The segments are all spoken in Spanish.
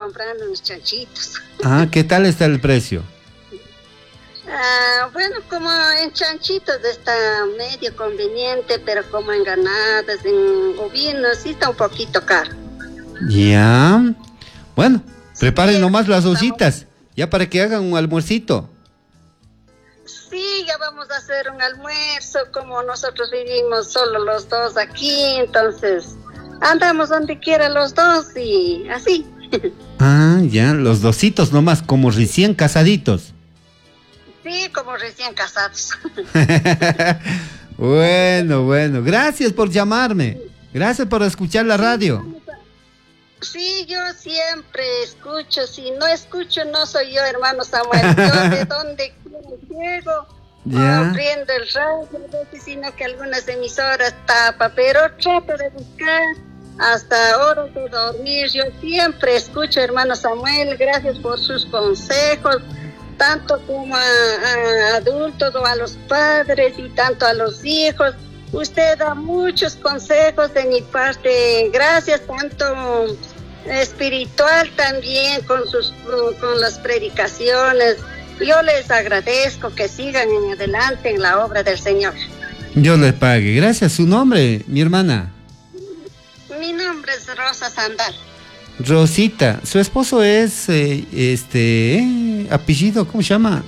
comprando unos chanchitos. Ah, ¿qué tal está el precio? Bueno, como en chanchitos está medio conveniente, pero como en ganadas, en ovinos, sí está un poquito caro. Ya. Bueno, preparen Sí, nomás las ollitas, ya para que hagan un almuercito. Sí, ya vamos a hacer un almuerzo, como nosotros vivimos solo los dos aquí, entonces andamos donde quiera los dos y así. Ah, ya, los dositos nomás, como recién casaditos. Sí, como recién casados. Bueno, gracias por llamarme, gracias por escuchar la radio. Sí, yo siempre escucho, si no escucho no soy yo, hermano Samuel, yo de donde llego, Ya. prendo el radio, a veces, sino que algunas emisoras tapa, pero trato de buscar hasta horas de dormir, yo siempre escucho, hermano Samuel, gracias por sus consejos, tanto como a adultos o a los padres y tanto a los hijos. Usted da muchos consejos de mi parte, gracias, tanto espiritual también con las predicaciones. Yo les agradezco que sigan en adelante en la obra del Señor. Dios les pague, gracias. ¿Su nombre, mi hermana? Mi nombre es Rosa Sandal. Rosita, su esposo es, apellido, ¿cómo se llama?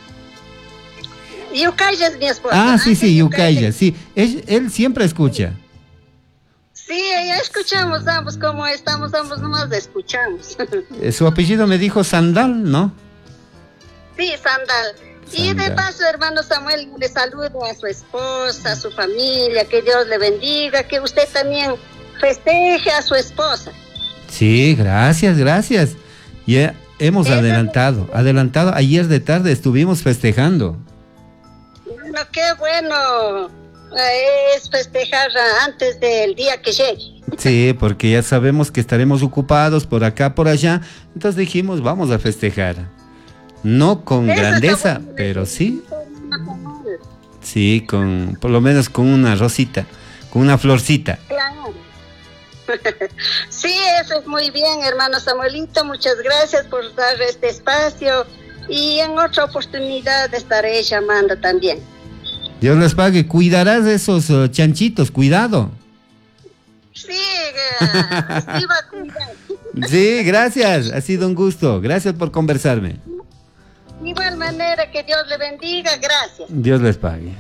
Yucaya es mi esposo. Ah, sí, Yucaya, sí. Él siempre escucha. Sí, ya escuchamos ambos, como estamos ambos nomás escuchamos. Su apellido me dijo Sandal, ¿no? Sí, Sandal. Y de paso, hermano Samuel, le saludo a su esposa, a su familia, que Dios le bendiga, que usted también festeje a su esposa. Sí, gracias. Ya hemos adelantado. Ayer de tarde estuvimos festejando. Bueno, qué bueno es festejar antes del día que llegue. Sí, porque ya sabemos que estaremos ocupados por acá, por allá. Entonces dijimos, vamos a festejar. No con grandeza, pero sí. Sí, por lo menos con una rosita, con una florcita. Claro. Sí, eso es muy bien, hermano Samuelito. Muchas gracias por dar este espacio. Y en otra oportunidad estaré llamando también. Dios les pague. Cuidarás de esos chanchitos, cuidado. Sí, sí va a cuidar. Sí, gracias. Ha sido un gusto. Gracias por conversarme. De igual manera, que Dios le bendiga. Gracias. Dios les pague.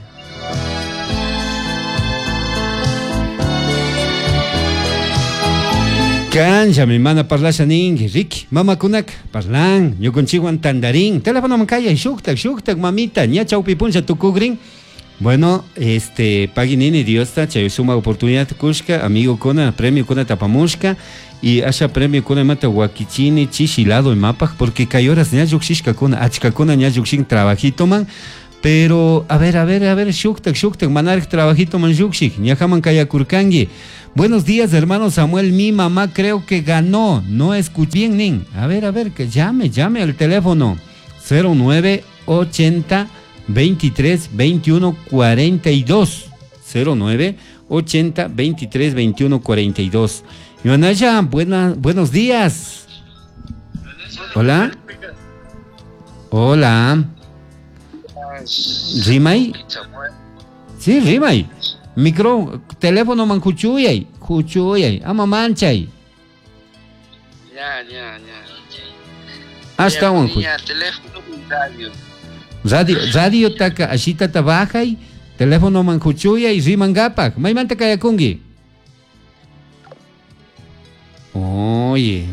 Cancha, mi mana parlasha ningi, Rick, mama kunak, parlan, yo conchigo tandarín, teléfono mancaya, shuktak, mamita, ña chaupi puncha tukugrin. Bueno, paginini diosta, chay suma oportunidad kushka, amigo kona, premio kona tapamushka, y asha premio kona mata wakichini, chishilado en mapas, porque cayoras ña yukshishka kona, achka kona ña yukshin trabajito man. Pero, a ver, shuktak, manar trabajito man yukshik, ña jaman kaya kurkangi. Buenos días, hermano Samuel, mi mamá creo que ganó, no escuché bien, nin. A ver, que llame al teléfono 0980 23 21 42 0980 23 21 42. Ionaya, buenos días. Hola. ¿Rimay? Sí, Rimay. Teléfono man huchuyay, ama manchay. Ya. Hasta un teléfono radio taka ashita tabajay, teléfono man huchuyay, riman gapak, may manta kaya kungi. Oye.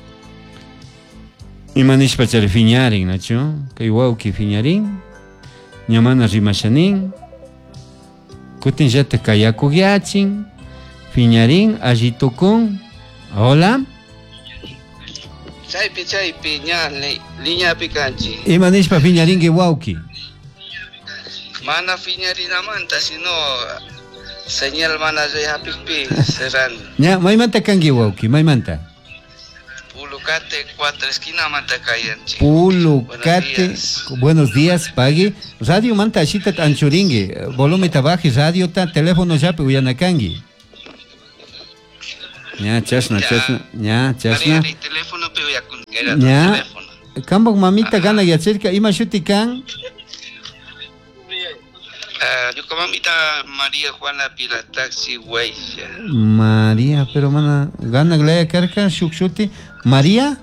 Imanish pachari fiñarin, nacho, kay wauki fiñarin, ñamana rimashanin. Kutin jete kayakugiachin, fiñarín, agitocón. Hola. Chaypi, línea picanchi. Imanishpa fiñarín que wauki. Mana fiñarina manta, sino señal mana ya pipi, serán. Ya, maimanta kangi wauki, maimanta. Pulucate, 4 esquina manta kayanchi. Pulucate, buenos días, pague. Radio manta ashita anchuringue, volumen tabaji, radio ta, teléfono ya uyanakangi. Ya, chasna. Teléfono llega tu Ya. teléfono. Kambok mamita gana ya cerca. Ima shuti kan. Yo como mamita María Juana Pila Taxi Huella. María, pero mana gana glaya karka shuk shuti. María.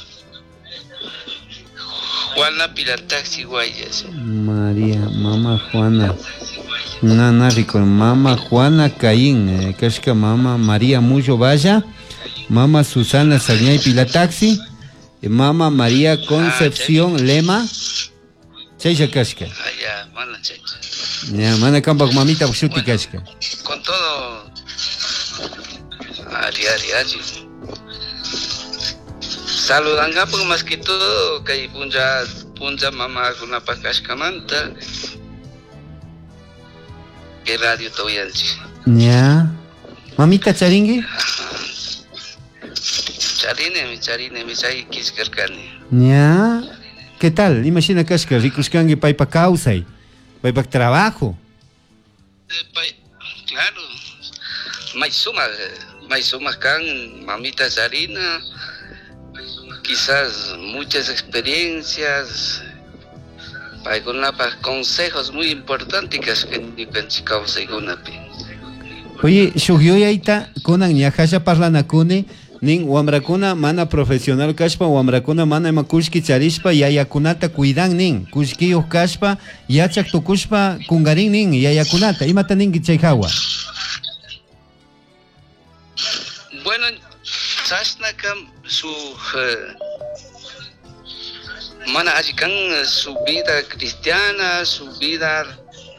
Juana Pila Taxi Huella. María, mama Juana. Nana rico, mama Juana Caín, kashka mama María Muyo Vaya, mama Susana Sagnay Pila Taxi, mama María Concepción Lema, Cheisha kashka. Allá, mana checha. Ya, mana kampak mamita shuti kashka. Con todo. Ari. Saludan porque más que todo que punja mamá con una pacascamanta. Que radio toyanchi. Ya. Mamita charingi? Charine, mi chay kiskarkani. Ya. ¿Qué tal? Imagina kashka, rikuskangi paipa causay, paipa trabajo. Claro. May suma kan mamita Sarina. Quizás muchas experiencias. Hay consejos muy importantes que ni causa y Oye, shugyoyaita kunan ñajaja parlanakuni nin wamrakuna mana profesional kashpa wamrakuna mana makushki charishpa yayakunata cuidan nin kushkiyuq kashpa yachak tukushpa kungarin nin yayakunata imata ninki chay hawa. Bueno, Sasnakam su mana ajikan su vida cristiana, su vida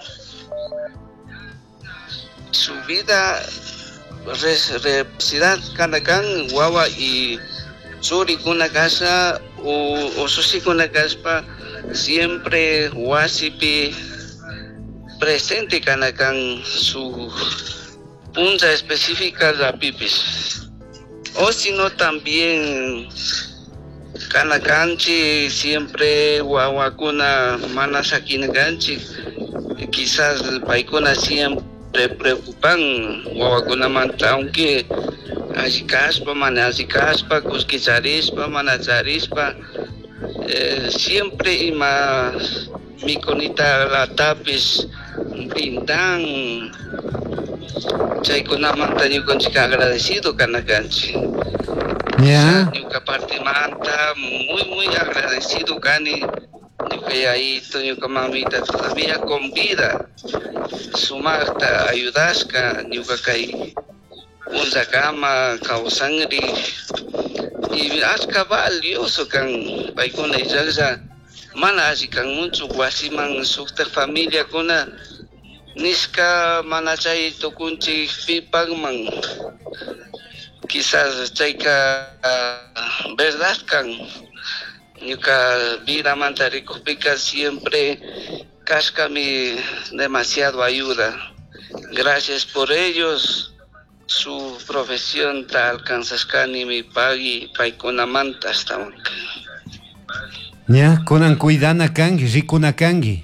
representar kanakan wawa y suri kuna casa o susi kuna kaspa siempre wasipi presente kanakan su punta específica la pipis o si no también kanakanchi siempre wawakuna mana sakinakanchi quizás paikuna siempre preocupan wawakuna manta aunque ajikaspa mana ajikaspa kuskicharispa mana charispa siempre ima mikonita la tapis brindan chaykunamanta ñukanchik agradecido kanakanchik. Ya. Ñuka parte manta muy agradecido kani ñuka yayito ñuka mamita todavía con vida sumaqta ayudashka ñuka kay punllakama kawsanri y ashka valioso kan paykuna illalla mana alli kanmunchu wasiman sukta familia kuna niska mana chay tukunchik pipanman quizás chayka verdad kan ñuka vida manta rikupika siempre kashkami demasiado ayuda. Gracias por ellos. Su profesión ta alcanzashkani mi pagi paykunamanta hasta Ya, kunan cuidana kangi, rikuna kangi.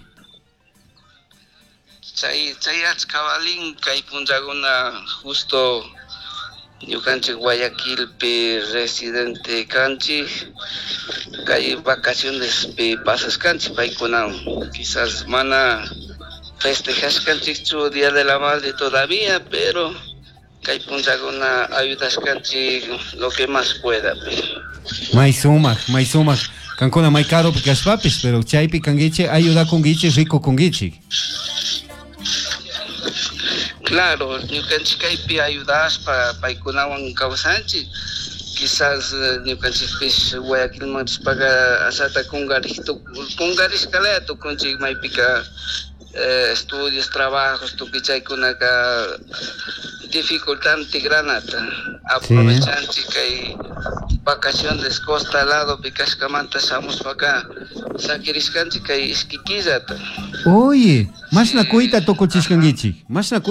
Chay achkabalin kay punllakuna justo ñukanchik Guayaquilpi residente kanchik kay vacaciones pi pasaskanchik paykunawan quizás mana festejashkanchikchu Día de la Madre todavía pero kay punllakuna ayudashkanchik lo que más pueda May sumak. Kankuna may caro pikashpapis, pero chaypi kangiche ayuda kungiche rico kungiche. Claro, ñukanchik kaypi ayudaspa paykunawan kawsanchik quizás ñukanchikpish Guayaquilmanchikpaqa asata kungarishkalaya tukunchik maypika estudios, trabajos, tukuy chaykunaka dificultante granata aprovechanchik kay vacaciones costa al lado pikashkamanta shamushpaqa sakirishkanchik kay iskikillata. Oye, mashna kuita tokochishkangichik.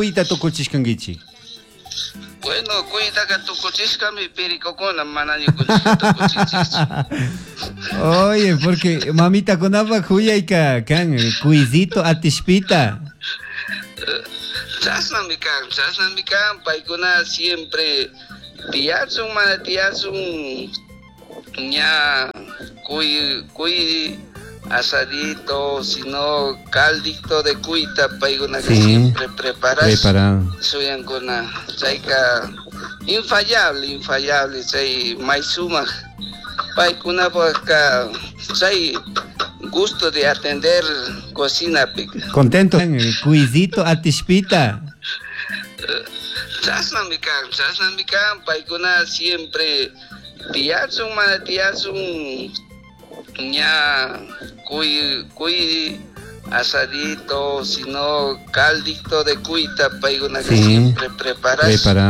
Bueno, cuida tukuchishkami pirikokuna mana ñukunchik tukuchinchik. Oye, porque mamita kunapa kuyayka kan cuisito atishpita. Chasnami kan paykuna siempre tiyachun mana tiyachun ña cuy asadito, sino caldito de cuita, paiguna que Sí. siempre preparado. Preparado. Chaika infallable, chay maizuma. Paikuna acá, chay gusto de atender cocina pica. Contento. El cuisito atishpita. Chasna mikan, paikuna siempre tiazun, ña cuy asadito, sino caldito de cuita, paiguna que Sí. siempre preparado.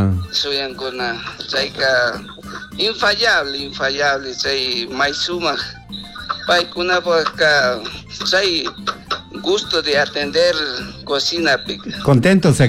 Chaika infallable, chay maizuma. Paikuna acá, chay gusto de atender cocina pica. Contentos